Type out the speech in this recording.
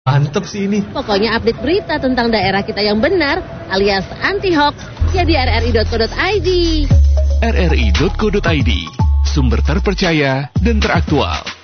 Mantep sih ini. Pokoknya update berita tentang daerah kita yang benar alias anti-hoax ya di rri.co.id. rri.co.id, sumber terpercaya dan teraktual.